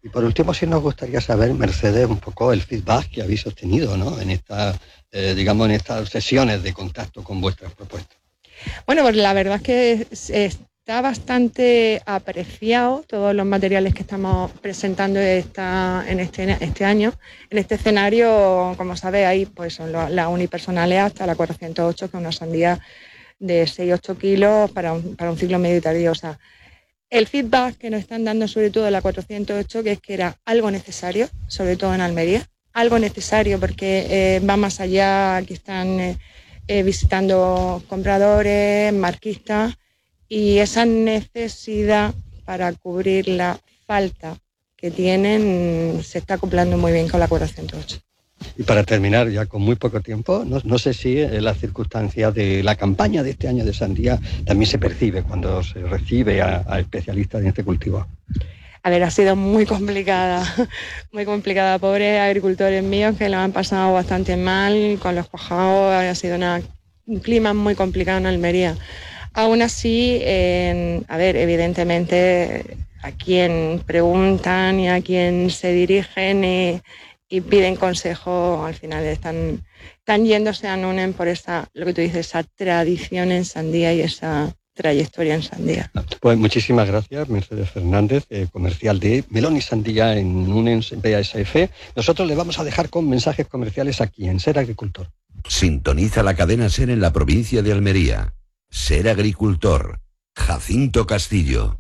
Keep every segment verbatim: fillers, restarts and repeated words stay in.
Y por último, sí nos gustaría saber, Mercedes, un poco el feedback que habéis obtenido, ¿no?, en estas, eh, digamos, en estas sesiones de contacto con vuestras propuestas. Bueno, pues la verdad es que está bastante apreciado todos los materiales que estamos presentando esta, en este, este año. En este escenario, como sabéis, ahí pues son las unipersonales hasta la cuatrocientos ocho, que es una sandía de seis a ocho kilos para un, para un ciclo medio y tardío. O sea, el feedback que nos están dando sobre todo la cuatrocientos ocho, que es que era algo necesario, sobre todo en Almería, algo necesario porque eh, va más allá, aquí están eh, eh, visitando compradores, marquistas, y esa necesidad para cubrir la falta que tienen se está acoplando muy bien con la cuatrocientos ocho. Y para terminar, ya con muy poco tiempo, no, no sé si en las circunstancias de la campaña de este año de sandía también se percibe cuando se recibe a, a especialistas en este cultivo. A ver, ha sido muy complicada, muy complicada. Pobres agricultores míos que lo han pasado bastante mal con los cuajados. Ha sido una, un clima muy complicado en Almería. Aún así, eh, a ver, evidentemente a quien preguntan y a quien se dirigen y, y piden consejo, al final están, están yéndose a Nunen por esa, lo que tú dices, esa tradición en sandía y esa trayectoria en sandía. Pues muchísimas gracias, Mercedes Fernández, eh, comercial de Melón y Sandía en Nunen B A S F. Nosotros le vamos a dejar con mensajes comerciales aquí en Ser Agricultor. Sintoniza la cadena Ser en la provincia de Almería. Ser Agricultor. Jacinto Castillo.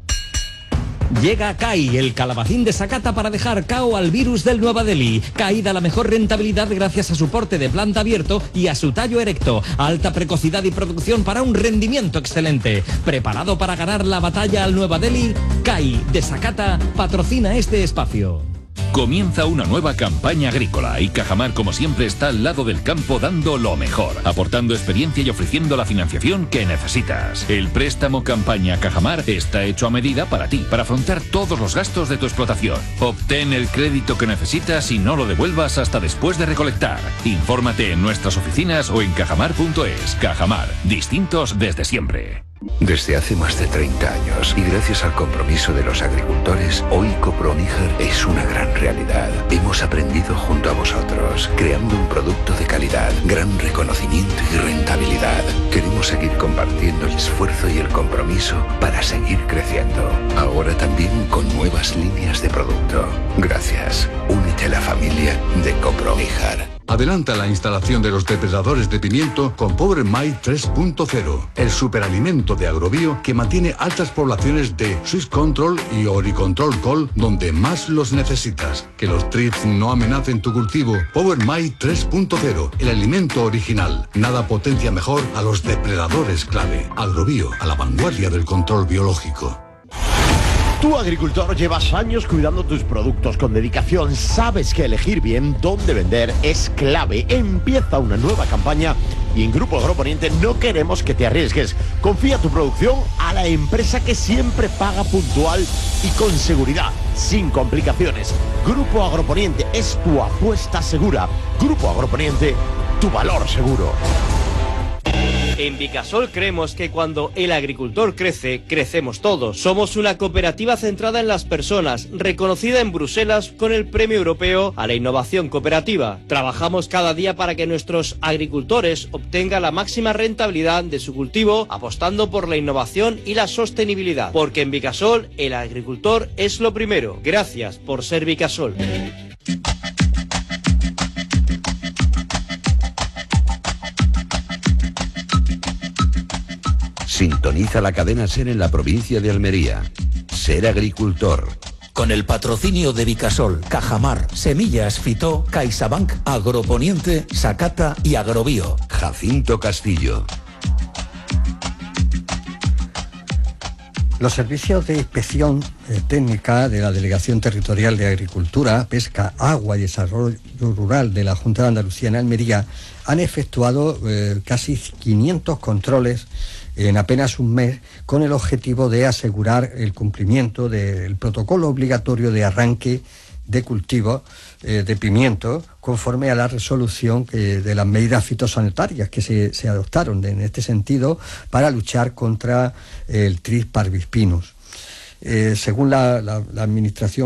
Llega C A I, el calabacín de Sakata para dejar K O al virus del Nueva Delhi. C A I da la mejor rentabilidad gracias a su porte de planta abierto y a su tallo erecto. Alta precocidad y producción para un rendimiento excelente. ¿Preparado para ganar la batalla al Nueva Delhi? C A I de Sakata patrocina este espacio. Comienza una nueva campaña agrícola y Cajamar, como siempre, está al lado del campo dando lo mejor, aportando experiencia y ofreciendo la financiación que necesitas. El préstamo campaña Cajamar está hecho a medida para ti, para afrontar todos los gastos de tu explotación. Obtén el crédito que necesitas y no lo devuelvas hasta después de recolectar. Infórmate en nuestras oficinas o en cajamar punto es. Cajamar, distintos desde siempre. Desde hace más de treinta años y gracias al compromiso de los agricultores, hoy Coproníger es una gran realidad. Hemos aprendido junto a vosotros, creando un producto de calidad, gran reconocimiento y rentabilidad. Queremos seguir compartiendo el esfuerzo y el compromiso para seguir creciendo. Ahora también con nuevas líneas de producto. Gracias. Únete a la familia de Coproníger. Adelanta la instalación de los depredadores de pimiento con Power Mite tres punto cero, el superalimento de Agrobio que mantiene altas poblaciones de Swiss Control y Oricontrol Col donde más los necesitas. Que los trips no amenacen tu cultivo. Power Mite tres punto cero, el alimento original. Nada potencia mejor a los depredadores clave. Agrobio, a la vanguardia del control biológico. Tú, agricultor, llevas años cuidando tus productos con dedicación. Sabes que elegir bien dónde vender es clave. Empieza una nueva campaña y en Grupo Agroponiente no queremos que te arriesgues. Confía tu producción a la empresa que siempre paga puntual y con seguridad, sin complicaciones. Grupo Agroponiente es tu apuesta segura. Grupo Agroponiente, tu valor seguro. En Vicasol creemos que cuando el agricultor crece, crecemos todos. Somos una cooperativa centrada en las personas, reconocida en Bruselas con el Premio Europeo a la Innovación Cooperativa. Trabajamos cada día para que nuestros agricultores obtengan la máxima rentabilidad de su cultivo, apostando por la innovación y la sostenibilidad. Porque en Vicasol, el agricultor es lo primero. Gracias por ser Vicasol. Sintoniza la cadena Ser en la provincia de Almería. Ser Agricultor. Con el patrocinio de Vicasol, Cajamar, Semillas Fitó, CaixaBank, Agroponiente, Sakata y Agrobio. Jacinto Castillo. Los servicios de inspección eh, técnica de la Delegación Territorial de Agricultura, Pesca, Agua y Desarrollo Rural de la Junta de Andalucía en Almería han efectuado eh, casi quinientos controles en apenas un mes con el objetivo de asegurar el cumplimiento del protocolo obligatorio de arranque de cultivos eh, de pimiento conforme a la resolución que, de las medidas fitosanitarias que se, se adoptaron en este sentido para luchar contra el Tris parvispinus. Eh, según la, la, la Administración